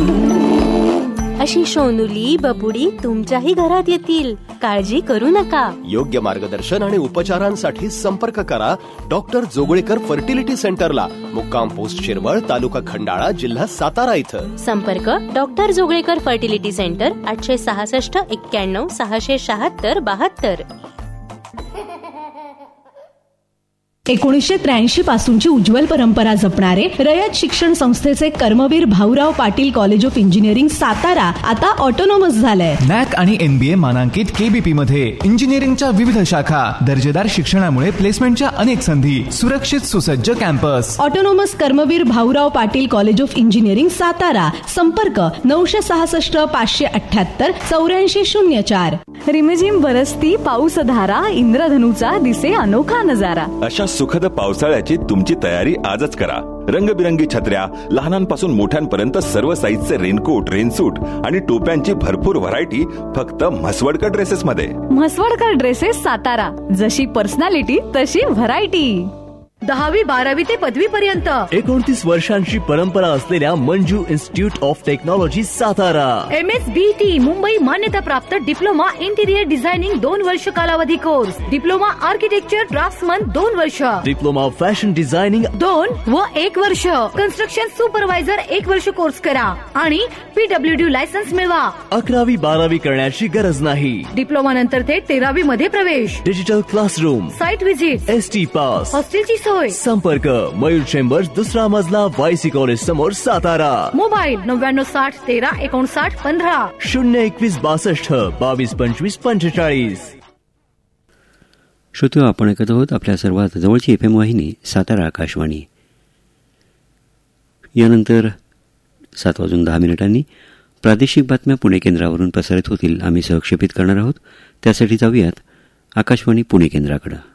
अशी सोनुली बबुडी तुमच्याही घरात येतील. काळजी करू नका. योग्य मार्गदर्शन आणि उपचारांसाठी संपर्क करा डॉक्टर जोगळेकर फर्टिलिटी सेंटरला, मुक्काम पोस्ट शिरवळ, तालुका खंडाळा, जिल्हा सातारा इथं. संपर्क डॉक्टर जोगळेकर फर्टिलिटी सेंटर 866 91 676 72. 1983 पासूनची उज्ज्वल परंपरा जपणारे रयत शिक्षण संस्थेचे Karmaveer Bhaurao Patil college of engineering Satara आता ऑटोनॉमस झालंय. नॅक आणि NBA मानांकित KBP मध्ये इंजिनिअरिंगच्या विविध शाखा, दर्जेदार शिक्षणामुळे प्लेसमेंटच्या अनेक संधी, सुरक्षित सुसज्ज campus. Autonomous Karmaveer Bhaurao Patil college of engineering Satara. संपर्क 966 578 8404. रिमझिम बरसती पाऊसधारा, इंद्रधनुचा दिसे अनोखा नजारा. अशा सुखद पावसाळ्याची तुमची तयारी आजच करा. रंगबिरंगी छत्र्या, लहानांपासून मोठ्यांपर्यंत सर्व साईजचे रेनकोट, रेनसूट आणि टोप्यांची भरपूर व्हरायटी फक्त म्हसवडकर ड्रेसेस मध्ये. म्हसवडकर ड्रेसेस सातारा. जशी पर्सनॅलिटी तशी व्हरायटी. 10वी 12वी ते पदवी पर्यंत 29 वर्षांची परंपरा असलेल्या Manju institute of technology Satara. MSBT Mumbai मान्यता प्राप्त डिप्लोमा इंटिरियर डिझायनिंग 2 वर्ष कालावधी कोर्स. डिप्लोमा आर्किटेक्चर ड्राफ्ट्समन 2 वर्ष. डिप्लोमा फॅशन डिझायनिंग 2 व 1 वर्ष. कन्स्ट्रक्शन सुपरवायझर 1 वर्ष कोर्स करा आणि PWD लायसन्स मिळवा. 11वी 12वी करण्याची गरज नाही. डिप्लोमा नंतर ते 13वी मध्ये प्रवेश. Digital classroom, site visit, ST pass, हॉस्टेलची सोय. संपर्क मयूर चेंबर्स, 2रा मजला, YC कॉलेज समोर सातारा. मोबाईल 99 60 13 59 15. 021 62 22 25 45. श्रोते, आपण ऐकत आहोत आपल्या सर्वात जवळची FM वाहिनी सातारा आकाशवाणी. यानंतर 7:10 प्रादेशिक बातम्या पुणे केंद्रावरून प्रसारित होतील. आम्ही सहक्षेपित करणार आहोत. त्यासाठी जाऊयात आकाशवाणी पुणे केंद्राकडे.